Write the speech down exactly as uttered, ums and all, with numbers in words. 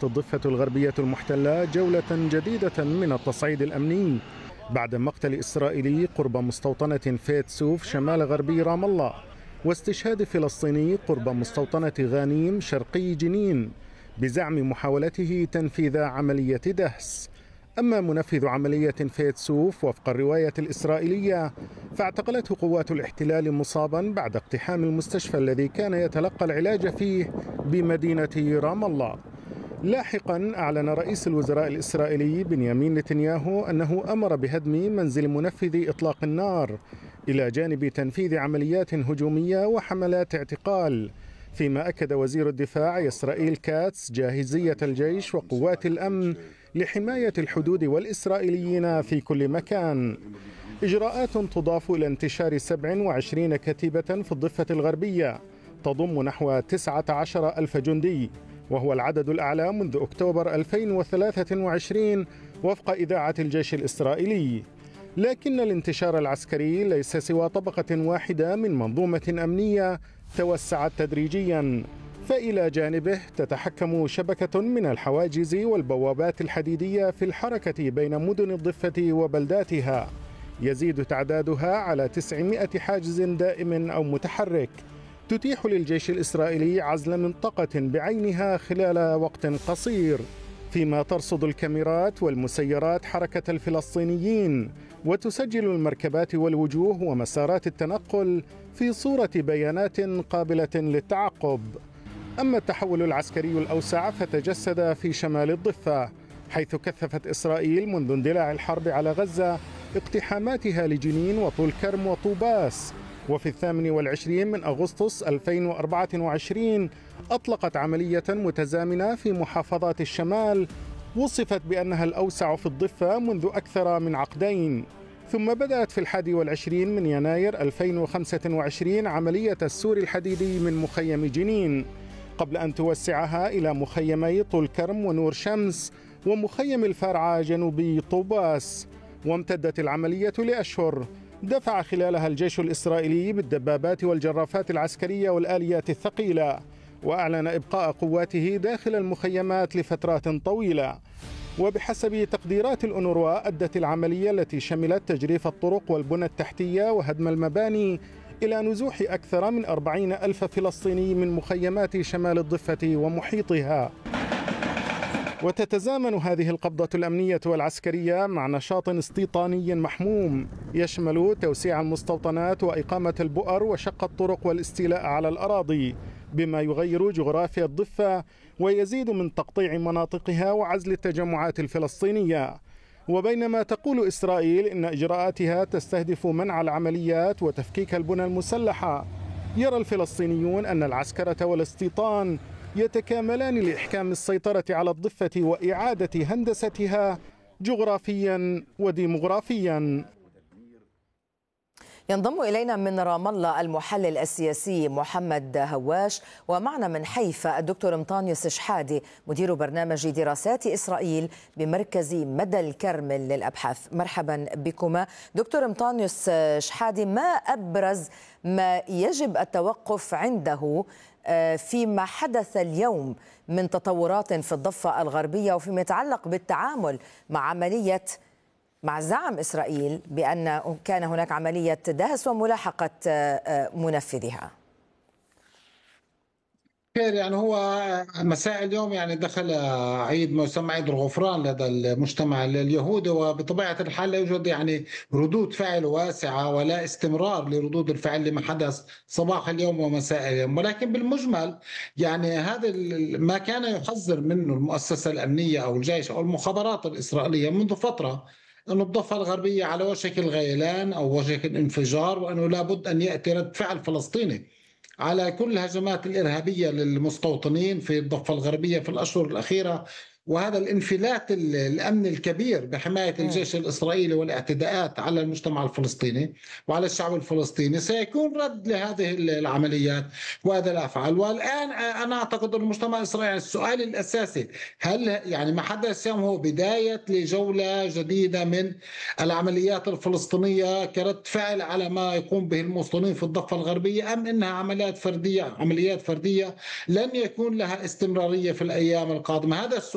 بدأت الضفة الغربية المحتلة جولة جديدة من التصعيد الأمني بعد مقتل إسرائيلي قرب مستوطنة فيت سوف شمال غربي رام الله، واستشهاد فلسطيني قرب مستوطنة غانيم شرقي جنين بزعم محاولته تنفيذ عملية دهس. أما منفذ عملية فيت سوف وفق الرواية الإسرائيلية فاعتقلته قوات الاحتلال مصابا بعد اقتحام المستشفى الذي كان يتلقى العلاج فيه بمدينة رام الله. لاحقا أعلن رئيس الوزراء الإسرائيلي بنيامين نتنياهو أنه أمر بهدم منزل منفذ إطلاق النار إلى جانب تنفيذ عمليات هجومية وحملات اعتقال، فيما أكد وزير الدفاع إسرائيل كاتس جاهزية الجيش وقوات الأمن لحماية الحدود والإسرائيليين في كل مكان. إجراءات تضاف إلى انتشار سبع وعشرين كتيبة في الضفة الغربية تضم نحو تسعة عشر ألف جندي، وهو العدد الأعلى منذ أكتوبر ألفين وثلاثة وعشرين وفق إذاعة الجيش الإسرائيلي. لكن الانتشار العسكري ليس سوى طبقة واحدة من منظومة أمنية توسعت تدريجيا، فإلى جانبه تتحكم شبكة من الحواجز والبوابات الحديدية في الحركة بين مدن الضفة وبلداتها، يزيد تعدادها على تسعمائة حاجز دائم أو متحرك تتيح للجيش الإسرائيلي عزل منطقة بعينها خلال وقت قصير، فيما ترصد الكاميرات والمسيرات حركة الفلسطينيين وتسجل المركبات والوجوه ومسارات التنقل في صورة بيانات قابلة للتعقب. أما التحول العسكري الأوسع فتجسد في شمال الضفة، حيث كثفت إسرائيل منذ اندلاع الحرب على غزة اقتحاماتها لجنين وطول كرم وطوباس، وفي الثامن والعشرين من أغسطس ألفين وأربعة وعشرين أطلقت عملية متزامنة في محافظات الشمال وصفت بأنها الأوسع في الضفة منذ أكثر من عقدين، ثم بدأت في الحادي والعشرين من يناير ألفين وخمسة وعشرين عملية السور الحديدي من مخيم جنين، قبل أن توسعها إلى مخيمي طول كرم ونور شمس ومخيم الفارعة جنوبي طوباس، وامتدت العملية لأشهر دفع خلالها الجيش الإسرائيلي بالدبابات والجرافات العسكرية والآليات الثقيلة، وأعلن إبقاء قواته داخل المخيمات لفترات طويلة. وبحسب تقديرات الأونروا أدت العملية التي شملت تجريف الطرق والبنى التحتية وهدم المباني إلى نزوح أكثر من أربعين ألف فلسطيني من مخيمات شمال الضفة ومحيطها. وتتزامن هذه القبضة الأمنية والعسكرية مع نشاط استيطاني محموم يشمل توسيع المستوطنات وإقامة البؤر وشق الطرق والاستيلاء على الأراضي، بما يغير جغرافيا الضفة ويزيد من تقطيع مناطقها وعزل التجمعات الفلسطينية. وبينما تقول إسرائيل إن إجراءاتها تستهدف منع العمليات وتفكيك البنى المسلحة، يرى الفلسطينيون أن العسكرة والاستيطان يتكاملان لإحكام السيطرة على الضفة وإعادة هندستها جغرافيا وديمغرافيا. ينضم إلينا من رام الله المحلل السياسي محمد هواش، ومعنا من حيفا الدكتور مطانيوس شحادي مدير برنامج دراسات إسرائيل بمركز مدى الكرمل للأبحاث. مرحبا بكما دكتور مطانيوس شحادي. ما أبرز ما يجب التوقف عنده فيما حدث اليوم من تطورات في الضفة الغربية وفيما يتعلق بالتعامل مع عملية مع زعم إسرائيل بأن كان هناك عملية دهس وملاحقة منفذها؟ خير، يعني هو مساء اليوم يعني دخل عيد ما يسمى عيد الغفران لدى المجتمع اليهودي، وبطبيعة الحال لا يوجد يعني ردود فعل واسعة ولا استمرار لردود الفعل لما حدث صباح اليوم ومساء اليوم. ولكن بالمجمل يعني هذا ما كان يحذر منه المؤسسة الأمنية أو الجيش أو المخابرات الإسرائيلية منذ فترة، أن الضفة الغربية على وشك الغيلان أو وشك الانفجار، وأنه لابد أن يأتي رد فعل فلسطيني على كل الهجمات الإرهابية للمستوطنين في الضفة الغربية في الأشهر الأخيرة. وهذا الانفلات الأمن الكبير بحماية الجيش الإسرائيلي والاعتداءات على المجتمع الفلسطيني وعلى الشعب الفلسطيني سيكون رد لهذه العمليات وهذه الأفعال. والآن أنا أعتقد أن المجتمع الإسرائيلي السؤال الأساسي، هل يعني ما حدث اليوم هو بداية لجولة جديدة من العمليات الفلسطينية كرد فعل على ما يقوم به المواطنين في الضفة الغربية، أم إنها عمليات فردية عمليات فردية لن يكون لها استمرارية في الأيام القادمة؟ هذا السؤال